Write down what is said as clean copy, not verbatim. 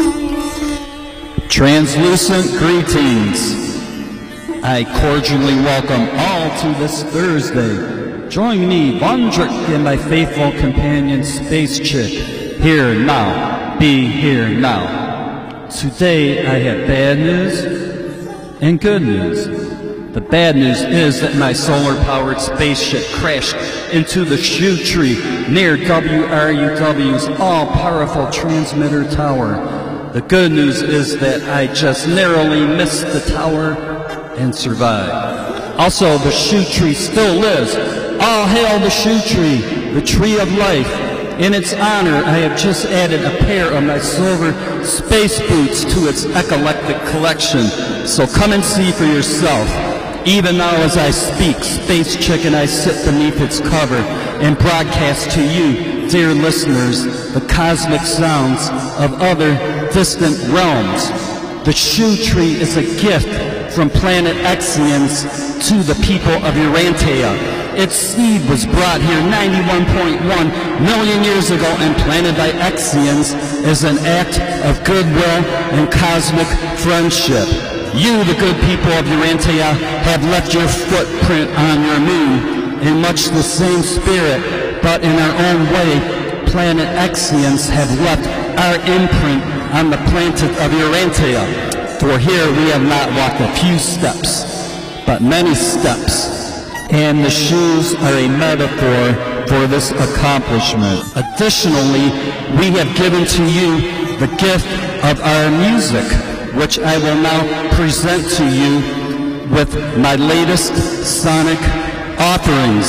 Translucent greetings. I cordially welcome all to this Thursday. Join me, Vondrick, and my faithful companion, Space Chick. Here now, be here now. Today I have bad news and good news. The bad news is that my solar-powered spaceship crashed into the shoe tree near WRUW's all-powerful transmitter tower. The good news is that I just narrowly missed the tower and survived. Also, the shoe tree still lives. All hail the shoe tree, the tree of life. In its honor, I have just added a pair of my silver space boots to its eclectic collection. So come and see for yourself. Even now as I speak, Space Chick and I sit beneath its cover and broadcast to you, dear listeners, the cosmic sounds of other distant realms. The shoe tree is a gift from planet Exians to the people of Urantia. Its seed was brought here 91.1 million years ago and planted by Exians as an act of goodwill and cosmic friendship. You, the good people of Urantia, have left your footprint on your moon in much the same spirit, but in our own way, planet Exians have left our imprint on the planet of Urantia. For here we have not walked a few steps, but many steps. And the shoes are a metaphor for this accomplishment. Additionally, we have given to you the gift of our music, which I will now present to you with my latest sonic offerings.